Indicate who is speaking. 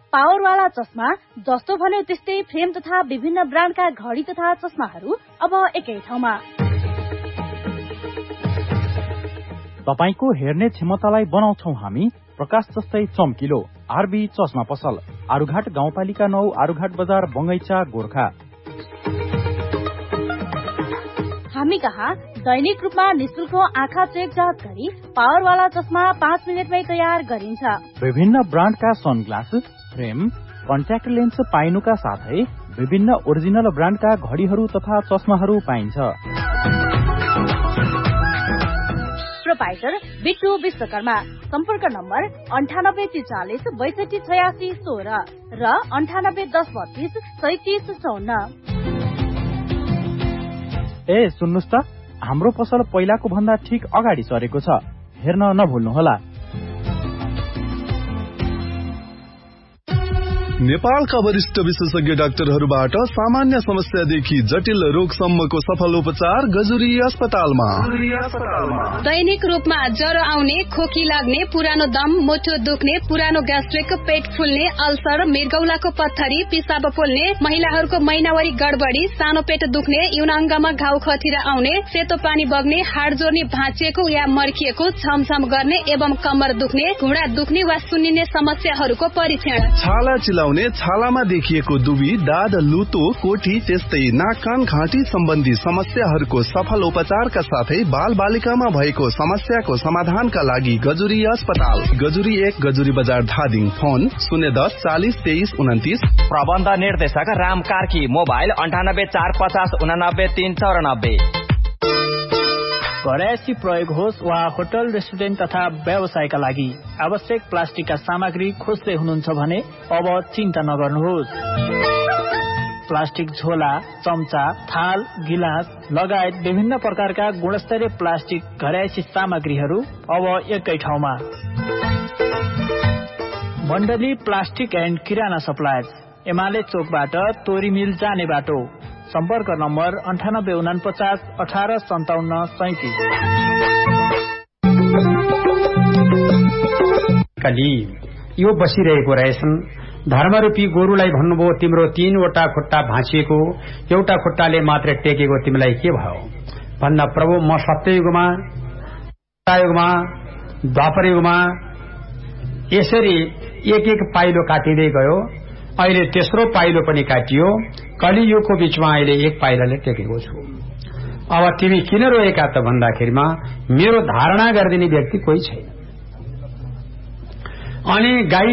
Speaker 1: पावरवाला चस्मा जस्तो भन्यो त्यस्तै फ्रेम तथा विभिन्न ब्रान्डका घडी तथा चस्माहरू अब एकै ठाउँमा।
Speaker 2: तपाईको हेर्ने क्षमतालाई बनाउँछौ हामी प्रकाश जस्तै चम्किलो। आरबी चस्मा पसल, आरुघाट गाउँपालिका 9, आरुघाट बजार, बंगैचा, गोरखा।
Speaker 1: हामी कहाँ दैनिक रूपमा निशुल्क आँखा चेक जाँच गरी पावरवाला चस्मा 5 मिनेटमै तयार गरिन्छ।
Speaker 2: विभिन्न ब्रान्डका सनग्लास, फ्रेम, कन्ट्याक्ट लेन्स पाइनुका साथै विभिन्न ओरिजिनल ब्रान्डका घडीहरू तथा चस्माहरू पाइन्छ।
Speaker 1: प्रोपाइटर बिट्टु विश्वकर्मा। सम्पर्क नम्बर 9843 6286 16 र 9810 32 3754।
Speaker 2: ए सुन्नुस् त, हाम्रो पसल पहिलाको भन्दा ठीक अगाडि सरेको छ, हेर्न नभुल्नुहोला।
Speaker 3: नेपालका वरिष्ठ विशेषज्ञ डाक्टरहरूबाट सामान्य समस्यादेखि जटिल रोगसम्मको सफल उपचार गजुरी अस्पतालमा।
Speaker 4: दैनिक रूपमा ज्वरो आउने, खोकी लाग्ने, पुरानो दम, मुटु दुख्ने, पुरानो ग्यास्ट्रिक, पेट फुल्ने, अल्सर, मृगौलाको पत्थरी, पिसाब पोल्ने, महिलाहरूको महिनावारी गडबडी, सानो पेट दुख्ने, यौनाङ्गमा घाउ खतिरा आउने, सेतो पानी बग्ने, हाड जोड्ने भाँचिएको या मर्किएको, छमछम गर्ने एवं कम्मर दुख्ने, घुँडा दुख्ने वा सुन्निने समस्याहरूको परीक्षण।
Speaker 3: छाला छालामा देखिएको दुबी, दाद, लुतो, कोठी, त्यस्तै नाक कान घाँटी सम्बन्धी समस्याहरूको सफल उपचारका साथै बाल बालिकामा भएको समस्याको समाधानका लागि गजुरी अस्पताल, गजुरी 1, गजुरी बजार, धादिङ। फोन 010 40 23 29।
Speaker 5: प्रबन्ध निर्देशक राम कार्की। मोबाइल 98 450 89 394।
Speaker 6: घरयासी प्रयोग होस् वा होटल, रेस्टुरेन्ट तथा व्यवसायका लागि आवश्यक प्लास्टिकका सामग्री खोज्दै हुनुहुन्छ भने अब चिन्ता नगर्नुहोस्। प्लास्टिक झोला, चम्चा, थाल, गिलास लगायत विभिन्न प्रकारका गुणस्तरीय प्लास्टिक घरयासी सामग्रीहरू अब एकै ठाउँमा। मण्डली प्लास्टिक एन्ड किराना सप्लायर्स, एमाले चोकबाट तोरी मिल जाने बाटो। सम्पर्क नम्बर 9849 18 57 37।
Speaker 7: कली यो बसिरहेको रहेछन्। धर्मरूपी गोरुलाई भन्नुभयो तिम्रो 3वटा खुट्टा भाँचिएको, एउटा खुट्टाले मात्र टेकेको तिमीलाई के भयो भन्न प्रभु म सत्ययुगमा, युगमा, द्वापर युगमा यसरी एक पाइलो काटिँदै गयो। अहिले तेस्रो पाइलो पनि काटियो। कलियुगको बीचमा अहिले एक पाइलाले टेकेको छु। अब तिमी किन रोएका त भन्दाखेरिमा मेरो धारणा गरिदिने व्यक्ति कोही छैन। अनि गाई